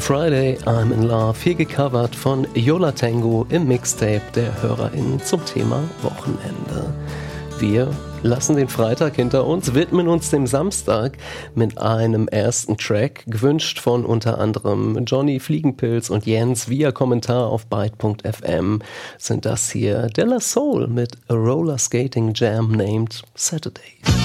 Friday, I'm in Love, hier gecovert von Yola Tango im Mixtape der HörerInnen zum Thema Wochenende. Wir lassen den Freitag hinter uns, widmen uns dem Samstag mit einem ersten Track, gewünscht von unter anderem Johnny Fliegenpilz und Jens via Kommentar auf byte.fm, sind das hier De La Soul mit A Roller Skating Jam named Saturdays.